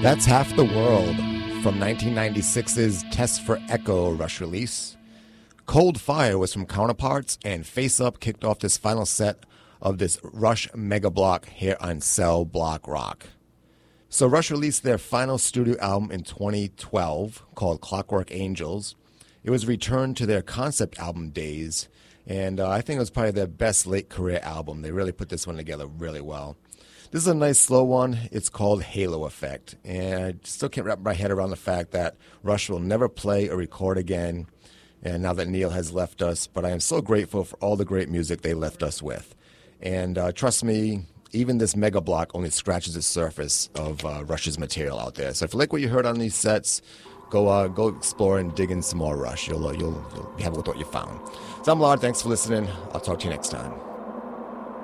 That's Half the World from 1996's Test for Echo Rush release. Cold Fire was from Counterparts, and Face Up kicked off this final set of this Rush mega block here on Cell Block Rock. So Rush released their final studio album in 2012 called Clockwork Angels. It was returned to their concept album days, and I think it was probably their best late career album. They really put this one together really well. This is a nice slow one. It's called Halo Effect, and I still can't wrap my head around the fact that Rush will never play or record again, and now that Neil has left us, but I am so grateful for all the great music they left us with. And trust me, even this mega block only scratches the surface of Rush's material out there. So if you like what you heard on these sets, go explore and dig in some more Rush. You'll be happy with what you found. So I'm Lard. Thanks for listening. I'll talk to you next time.